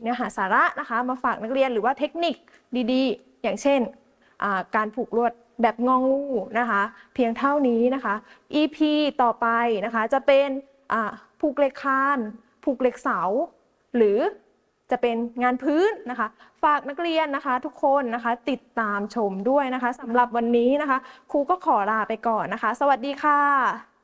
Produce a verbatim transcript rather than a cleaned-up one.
นื้อหาสาระนะคะมาฝากนักเรียนหรือว่าเทคนิคดีๆอย่างเช่นการผูกลวดแบบงองูนะคะเพียงเท่านี้นะคะ อี พี ต่อไปนะคะจะเป็นผูกเหล็กคานผูกเหล็กเสาหรือจะเป็นงานพื้นนะคะฝากนักเรียนนะคะทุกคนนะคะติดตามชมด้วยนะคะสำหรับวันนี้นะคะครูก็ขอลาไปก่อนนะคะสวัสดีค่ะ